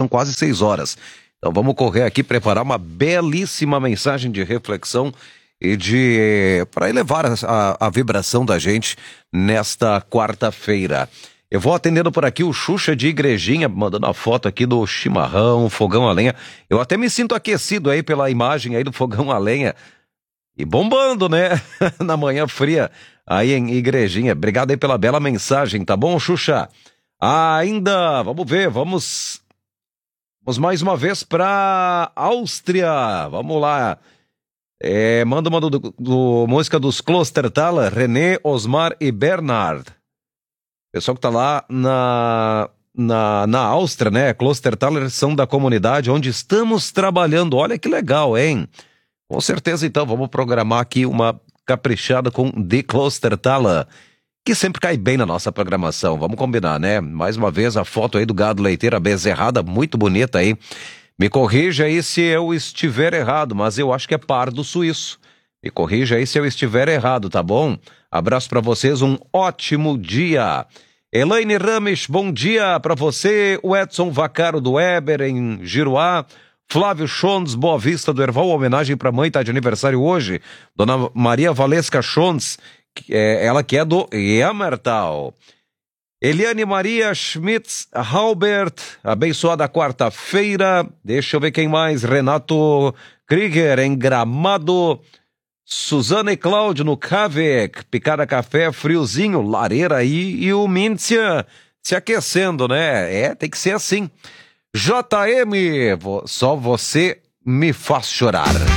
são quase 6 horas. Então vamos correr aqui, preparar uma belíssima mensagem de reflexão e para elevar a vibração da gente nesta quarta-feira. Eu vou atendendo por aqui o Xuxa de Igrejinha, mandando a foto aqui do chimarrão, fogão a lenha. Eu até me sinto aquecido aí pela imagem aí do fogão a lenha. E bombando, né? Na manhã fria aí em Igrejinha. Obrigado aí pela bela mensagem, tá bom, Xuxa? Ainda, vamos ver, vamos mais uma vez para Áustria. Vamos lá. Manda uma do música dos Klostertaler, René, Osmar e Bernard. Pessoal que tá lá na Áustria, né? Klostertaler são da comunidade onde estamos trabalhando. Olha que legal, hein? Com certeza, então, vamos programar aqui uma caprichada com The Klostertaler, que sempre cai bem na nossa programação. Vamos combinar, né? Mais uma vez, a foto aí do gado leiteiro, a bezerrada, muito bonita aí. Me corrija aí se eu estiver errado, mas eu acho que é pardo suíço. Me corrija aí se eu estiver errado, tá bom? Abraço pra vocês, um ótimo dia. Elaine Rames, bom dia pra você. O Edson Vacaro do Weber, em Giruá. Flávio Schons, Boa Vista do Erval, homenagem pra mãe, tá de aniversário hoje. Dona Maria Valesca Schons, ela que é do Emertal. Eliane Maria Schmitz Halbert, abençoada quarta-feira. Deixa eu ver quem mais. Renato Krieger, em Gramado. Suzana e Cláudio no Kavek, picada café, friozinho, lareira aí. E o Míntia se aquecendo, né? Tem que ser assim. JM, só você me faz chorar.